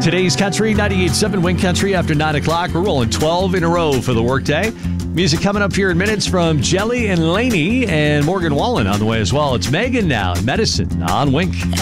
Today's Country, 98.7 Wing Country after 9 o'clock. We're rolling 12 in a row for the workday. Music coming up here in minutes from Jelly and Laney and Morgan Wallen on the way as well. It's Megan now, Medicine on Wink.